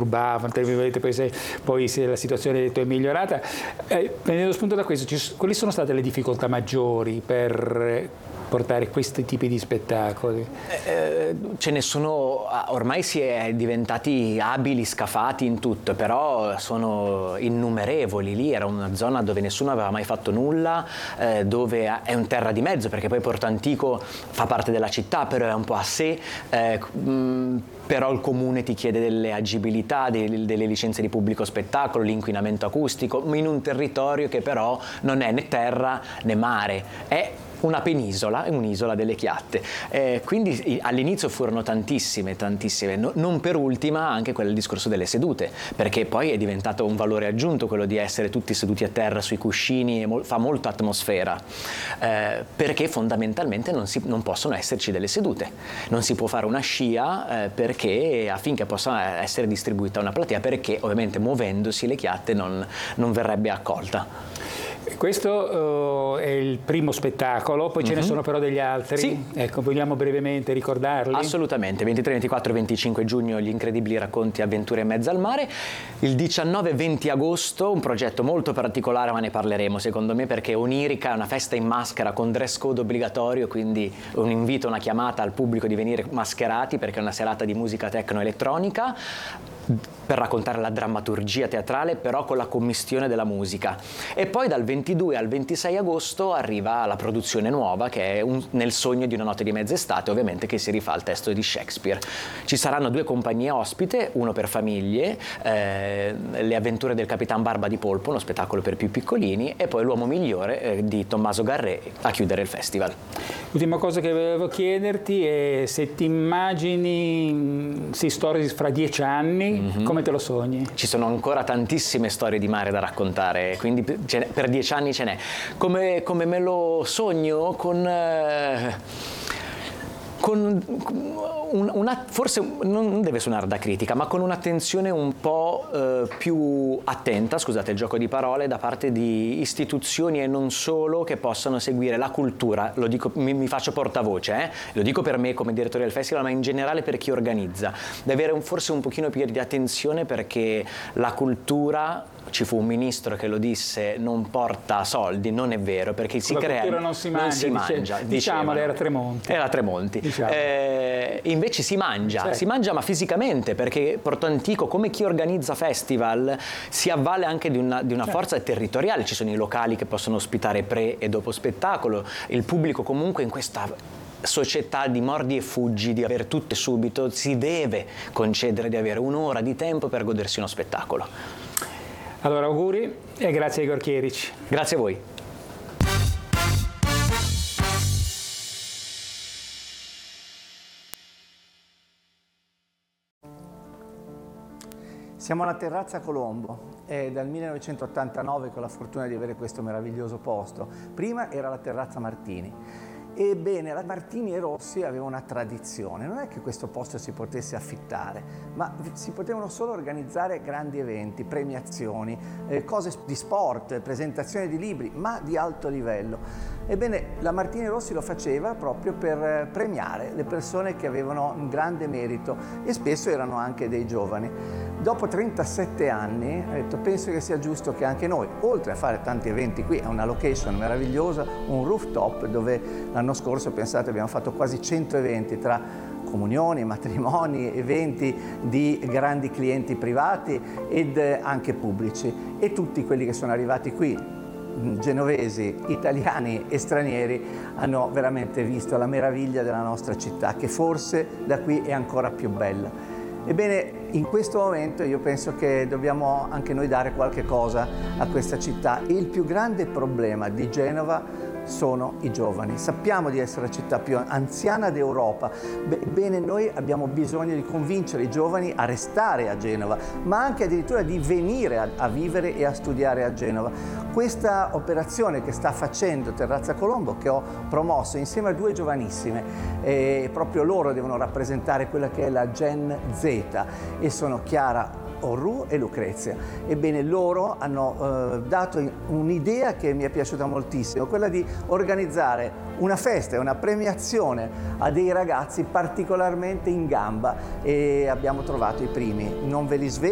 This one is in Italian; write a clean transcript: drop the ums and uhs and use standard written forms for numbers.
disturbavano, tra virgolette, poi se la situazione è migliorata. Prendendo spunto da questo, quali sono state le difficoltà maggiori per portare questi tipi di spettacoli? Ce ne sono, ormai si è diventati abili, scafati in tutto, però sono innumerevoli. Lì era una zona dove nessuno aveva mai fatto nulla, dove è un terra di mezzo, perché poi Porto Antico fa parte della città, però è un po' a sé, però il comune ti chiede delle agibilità, delle licenze di pubblico spettacolo, l'inquinamento acustico, in un territorio che però non è né terra né mare, è una penisola, è un'isola delle Chiatte, quindi all'inizio furono tantissime, non per ultima anche quel discorso delle sedute, perché poi è diventato un valore aggiunto quello di essere tutti seduti a terra sui cuscini, e fa molto atmosfera, perché fondamentalmente non possono esserci delle sedute, non si può fare una scia perché affinché possa essere distribuita una platea, perché ovviamente muovendosi le Chiatte non verrebbe accolta. Questo è il primo spettacolo, poi ce ne sono però degli altri. Sì. Ecco, vogliamo brevemente ricordarli? Assolutamente, 23, 24 e 25 giugno gli incredibili racconti Avventure in mezzo al mare, il 19 e 20 agosto un progetto molto particolare, ma ne parleremo secondo me, perché Onirica è una festa in maschera con dress code obbligatorio, quindi un invito, una chiamata al pubblico di venire mascherati, perché è una serata di musica tecno-elettronica per raccontare la drammaturgia teatrale, però con la commistione della musica. E poi dal 22 al 26 agosto arriva la produzione nuova, che è Nel sogno di una notte di mezz'estate, ovviamente, che si rifà al testo di Shakespeare. Ci saranno 2 compagnie ospite, uno per famiglie, Le avventure del Capitan Barba di Polpo, uno spettacolo per più piccolini, e poi L'uomo migliore di Tommaso Garré a chiudere il festival. L'ultima cosa che volevo chiederti è se ti immagini storie fra 10 anni, come te lo sogni? Ci sono ancora tantissime storie di mare da raccontare, quindi per 10 anni ce n'è. Come me lo sogno forse non deve suonare da critica, ma con un'attenzione un po' più attenta, scusate il gioco di parole, da parte di istituzioni e non solo, che possano seguire la cultura. Lo dico, mi faccio portavoce, lo dico per me come direttore del festival, ma in generale per chi organizza. Deve avere forse un pochino più di attenzione, perché la cultura, ci fu un ministro che lo disse, non porta soldi. Non è vero, perché la cultura non si mangia, diciamolo, era Tremonti. Era Tremonti. Diciamo. Invece si mangia, certo. Si mangia, ma fisicamente, perché Porto Antico, come chi organizza festival, si avvale anche di una certo. forza territoriale. Ci sono i locali che possono ospitare pre e dopo spettacolo, il pubblico comunque in questa società di mordi e fuggi, di avere tutto subito, si deve concedere di avere un'ora di tempo per godersi uno spettacolo. Allora, auguri e grazie a Igor Chierici. Grazie a voi. Siamo alla Terrazza Colombo, è dal 1989 che ho la fortuna di avere questo meraviglioso posto. Prima era la Terrazza Martini. Ebbene, la Martini e Rossi aveva una tradizione, non è che questo posto si potesse affittare, ma si potevano solo organizzare grandi eventi, premiazioni, cose di sport, presentazioni di libri, ma di alto livello. Ebbene, la Martini e Rossi lo faceva proprio per premiare le persone che avevano un grande merito, e spesso erano anche dei giovani. Dopo 37 anni ho detto, penso che sia giusto che anche noi, oltre a fare tanti eventi qui, è una location meravigliosa, un rooftop dove l'anno scorso, pensate, abbiamo fatto quasi 100 eventi tra comunioni, matrimoni, eventi di grandi clienti privati ed anche pubblici, e tutti quelli che sono arrivati qui, genovesi, italiani e stranieri, hanno veramente visto la meraviglia della nostra città, che forse da qui è ancora più bella. Ebbene, in questo momento io penso che dobbiamo anche noi dare qualche cosa a questa città. Il più grande problema di Genova sono i giovani. Sappiamo di essere la città più anziana d'Europa. Bene, noi abbiamo bisogno di convincere i giovani a restare a Genova, ma anche addirittura di venire a vivere e a studiare a Genova. Questa operazione che sta facendo Terrazza Colombo, che ho promosso insieme a 2 giovanissime, proprio loro devono rappresentare quella che è la Gen Z, e sono Chiara Orru e Lucrezia. Ebbene, loro hanno dato un'idea che mi è piaciuta moltissimo, quella di organizzare una festa e una premiazione a dei ragazzi particolarmente in gamba, e abbiamo trovato i primi. Non ve li svelo